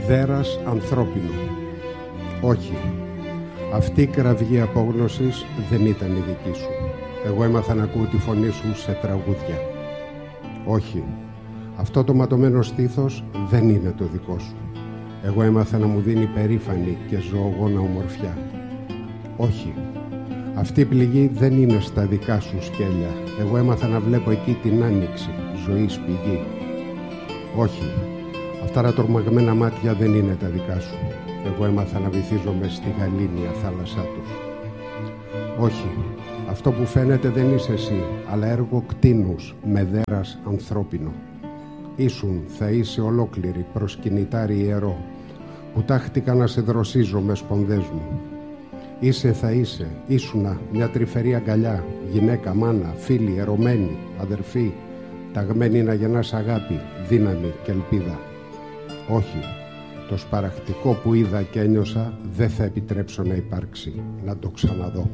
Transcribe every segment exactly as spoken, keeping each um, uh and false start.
δέρας ανθρώπινο. Όχι, αυτή η κραυγή απόγνωσης δεν ήταν η δική σου. Εγώ έμαθα να ακούω τη φωνή σου σε τραγούδια. Όχι, αυτό το ματωμένο στήθος δεν είναι το δικό σου. Εγώ έμαθα να μου δίνει περήφανη και ζωογόνα ομορφιά. Όχι, αυτή η πληγή δεν είναι στα δικά σου σκέλια. Εγώ έμαθα να βλέπω εκεί την άνοιξη, ζωής πηγή. Όχι, αυτά τα τρομαγμένα μάτια δεν είναι τα δικά σου. Εγώ έμαθα να βυθίζομαι στη γαλήνια θάλασσά τους. Όχι, αυτό που φαίνεται δεν είσαι εσύ, αλλά έργο κτίνους με δέρας ανθρώπινο. Ήσουν, θα είσαι ολόκληρη προσκυνητάρι ιερό, που τάχτηκα να σε δροσίζω με σπονδές μου. Είσαι, θα είσαι, ήσουνα μια τρυφερή αγκαλιά, γυναίκα, μάνα, φίλη, ερωμένη, αδερφή, ταγμένη να γεννάς αγάπη, δύναμη και ελπίδα. Όχι, το σπαραχτικό που είδα και ένιωσα δεν θα επιτρέψω να υπάρξει, να το ξαναδώ.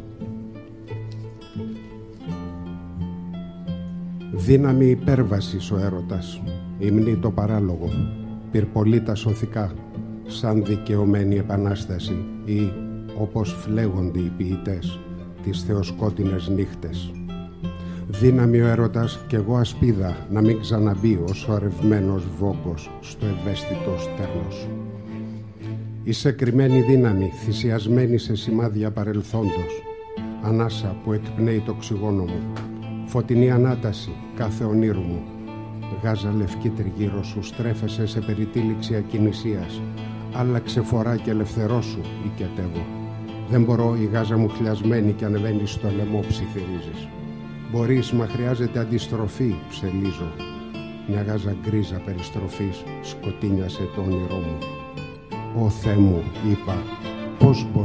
Δύναμη υπέρβασης ο έρωτας, υμνεί το παράλογο, πυρπολίτα σωθικά, σαν δικαιωμένη επανάσταση ή, όπως φλέγονται οι ποιητές, τις θεοσκότεινες νύχτες. Δύναμη ο έρωτας κι εγώ ασπίδα να μην ξαναμπεί ο σωρευμένος βόγκος στο ευαίσθητο στέρνος. Είσαι κρυμμένη δύναμη, θυσιασμένη σε σημάδια παρελθόντος, ανάσα που εκπνέει το οξυγόνο μου, φωτεινή ανάταση κάθε ονείρου μου. Γάζα λευκή τριγύρω σου, στρέφεσαι σε περιτύλιξη ακινησίας, άλλαξε φορά και ελευθερώσου, οικετεύω. Δεν μπορώ, η γάζα μου χλιασμένη και ανεβαίνει στο λαιμό ψιθυρίζεις. Μπορείς, μα χρειάζεται αντιστροφή, ψελίζω. Μια γάζα γκρίζα περιστροφής σκοτίνιασε το όνειρό μου. Ω Θεέ μου, είπα, πώς μπορώ